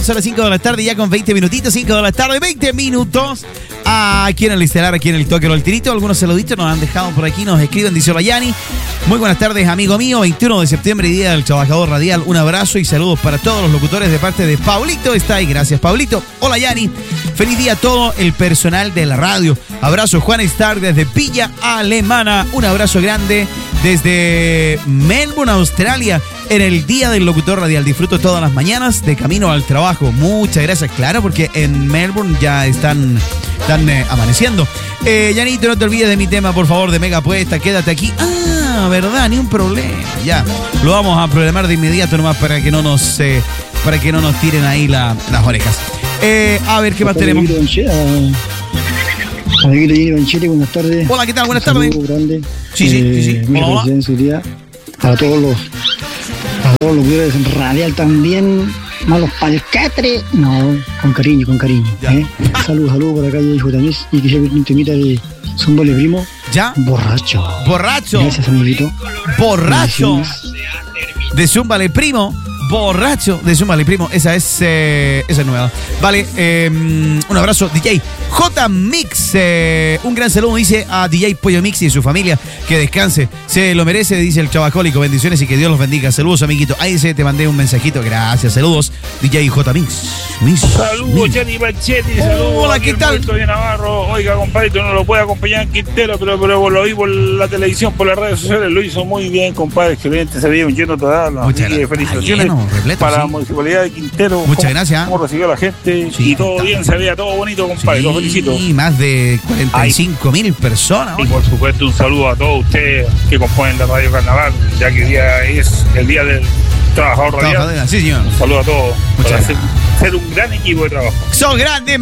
son las 5 de la tarde, ya con 20 minutitos, 5 de la tarde, 20 minutos. Aquí en el estelar, aquí en el toque o el tirito. Algunos saluditos nos han dejado por aquí, nos escriben, dice hola Yani. Muy buenas tardes, amigo mío. 21 de septiembre, Día del Trabajador Radial. Un abrazo y saludos para todos los locutores de parte de Pablito está ahí. Gracias, Pablito. Hola, Yani. Feliz día a todo el personal de la radio. Abrazo, Juan Stark desde Villa Alemana. Un abrazo grande desde Melbourne, Australia, en el Día del Locutor Radial. Disfruto todas las mañanas de camino al trabajo. Muchas gracias, claro, porque en Melbourne ya están amaneciendo. Yanito, no te olvides de mi tema, por favor, de Mega Apuesta. Quédate aquí. Verdad, ni un problema. Ya, lo vamos a programar de inmediato nomás para que no nos tiren ahí las orejas. A ver, ¿qué más tenemos? Amiguito Jenny Banchete, buenas tardes. Hola, ¿qué tal? Buenas tardes. Grande. Sí. Hola. En su día. A todos los videos radial también. Malos palcatres. No, con cariño. Saludos por acá, yo hijo también. Y quisiera ver un temita de Zúmbale Primo. ¿Ya? Borracho. Gracias, amiguito. Borracho. De Zúmbale Primo. Borracho de Zúmbale Primo. Esa es nueva. Vale, un abrazo, DJ J Mix. Un gran saludo, dice a DJ Pollo Mix y su familia. Que descanse. Se lo merece, dice el chavacólico. Bendiciones y que Dios los bendiga. Saludos, amiguito. Ahí te mandé un mensajito. Gracias. Saludos, DJ J Mix. Saludos, Jenny Banchetti. Saludos. Hola, ¿qué tal? De Navarro. Oiga, compadrito, no lo puede acompañar en Quintero, pero lo vi por la televisión, por las redes sociales. Lo hizo muy bien, compadre. Excelente. Se veía un lleno total. Muchas gracias. Felicitaciones. Repleto, para sí. la Municipalidad de Quintero. Muchas gracias. Cómo recibió la gente. Sí, y todo bien, se veía todo bonito, compadre. Sí, Los felicito. Y más de 45.000 personas. Y por supuesto un saludo a todos ustedes que componen la Radio Carnaval, ya que hoy día es el Día del Trabajador Radial. Sí, señor. Un saludo a todos. Muchas gracias. Ser un gran equipo de trabajo. Son grandes.